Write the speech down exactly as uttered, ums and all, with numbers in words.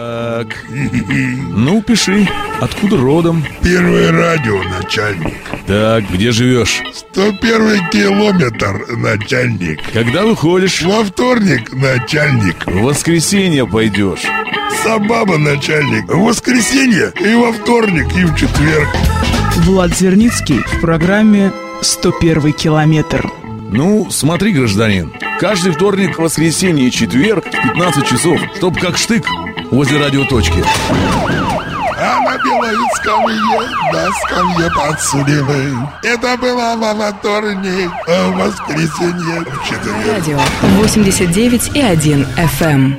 Так, ну пиши, откуда родом? Первое радио, начальник. Так, где живешь? сто первый километр, начальник. Когда выходишь? Во вторник, начальник. В воскресенье пойдешь. Собаба, начальник. В воскресенье и во вторник, и в четверг. Влад Зерницкий в программе «сто первый километр». Ну, смотри, гражданин, каждый вторник, воскресенье и четверг в пятнадцать часов, чтоб как штык возле радиоточки. А на белой скамье, на скамье подсудимый. Это было во вторник, а в воскресенье в четверг. Радио восемьдесят девять и один эф эм.